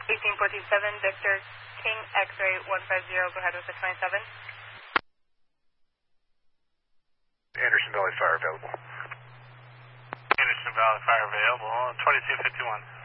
1847, Victor King, X-ray 150, go ahead with the 27. Anderson Valley Fire available. Anderson Valley Fire available, 2251.